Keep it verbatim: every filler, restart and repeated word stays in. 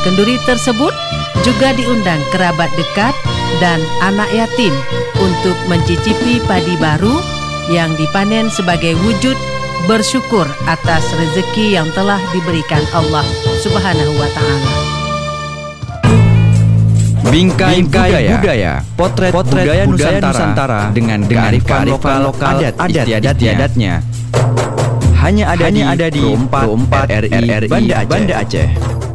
kenduri tersebut juga diundang kerabat dekat dan anak yatim untuk mencicipi padi baru yang dipanen sebagai wujud bersyukur atas rezeki yang telah diberikan Allah Subhanahu wa Ta'ala. Bingkai, Bingkai budaya, budaya, potret, potret budaya, budaya Nusantara, Nusantara dengan kearifan lokal, lokal adat, adat istiadatnya. Hanya ada Hanya di ada di Pro empat R I Banda Aceh. Banda Aceh.